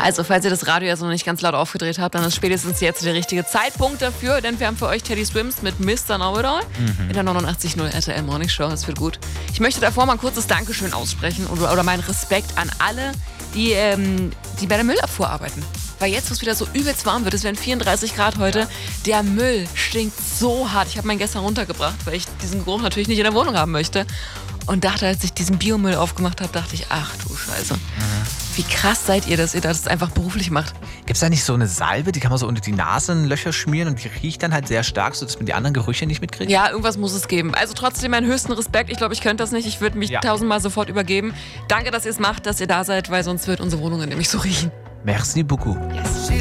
Also, falls ihr das Radio jetzt noch nicht ganz laut aufgedreht habt, dann ist spätestens jetzt der richtige Zeitpunkt dafür, denn wir haben für euch Teddy Swims mit Mr. Know-It-All in der 89.0 RTL Morning Show. Das wird gut. Ich möchte davor mal ein kurzes Dankeschön aussprechen oder meinen Respekt an alle, die bei der Müllabfuhr arbeiten. Weil jetzt, wo es wieder so übelst warm wird, es werden 34 Grad heute, der Müll stinkt so hart. Ich habe meinen gestern runtergebracht, weil ich diesen Geruch natürlich nicht in der Wohnung haben möchte. Und dachte, als ich diesen Biomüll aufgemacht habe, dachte ich, ach du Scheiße. Wie krass seid ihr, dass ihr das einfach beruflich macht? Gibt es da nicht so eine Salbe, die kann man so unter die Nasenlöcher schmieren und die riecht dann halt sehr stark, sodass man die anderen Gerüche nicht mitkriegt? Ja, irgendwas muss es geben. Also trotzdem meinen höchsten Respekt. Ich glaube, ich könnte das nicht. Ich würde mich tausendmal sofort übergeben. Danke, dass ihr es macht, dass ihr da seid, weil sonst wird unsere Wohnung nämlich so riechen. Merci beaucoup. Yes.